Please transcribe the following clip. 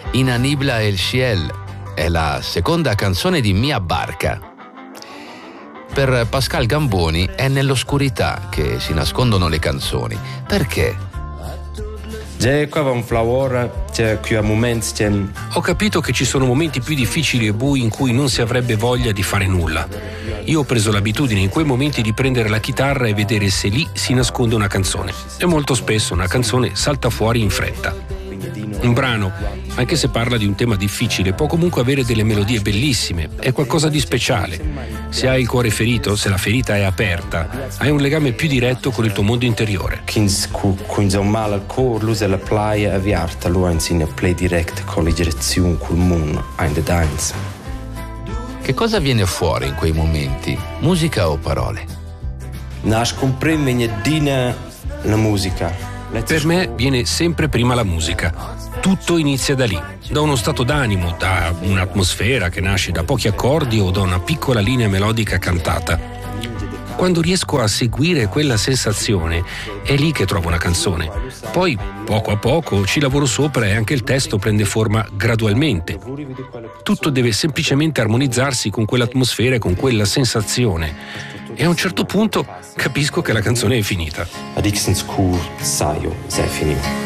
Inanibla El Ciel è la seconda canzone di Mia Barca. Per Pascal Gamboni è nell'oscurità che si nascondono le canzoni. Perché? Ho capito che ci sono momenti più difficili e bui in cui non si avrebbe voglia di fare nulla. Io ho preso l'abitudine in quei momenti di prendere la chitarra e vedere se lì si nasconde una canzone. E molto spesso una canzone salta fuori in fretta. Un brano, anche se parla di un tema difficile, può comunque avere delle melodie bellissime, è qualcosa di speciale. Se hai il cuore ferito, se la ferita è aperta, hai un legame più diretto con il tuo mondo interiore. Che cosa viene fuori in quei momenti? Musica o parole? La musica. Per me viene sempre prima la musica. Tutto inizia da lì, da uno stato d'animo, da un'atmosfera che nasce da pochi accordi o da una piccola linea melodica cantata. Quando riesco a seguire quella sensazione, è lì che trovo una canzone. Poi, poco a poco, ci lavoro sopra e anche il testo prende forma gradualmente. Tutto deve semplicemente armonizzarsi con quell'atmosfera e con quella sensazione. E a un certo punto capisco che la canzone è finita.